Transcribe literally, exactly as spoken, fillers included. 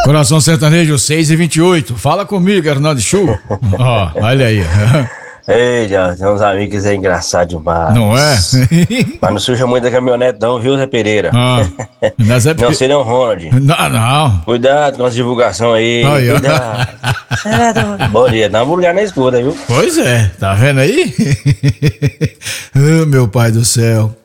Coração Sertanejo seis e vinte e oito. Fala comigo, Hernando Chu. Ó, olha aí. Ei, já tem uns amigos aí engraçados demais. Não é? Mas não suja muito a caminhonete não, viu, Zé Pereira? Ah, não, Zé... não seria um Ronald. Não, não. Cuidado com as divulgação aí. Ai, Cuidado. Bom dia, dá uma mulher na escuta, viu? Pois é, tá vendo aí? Oh, meu pai do céu.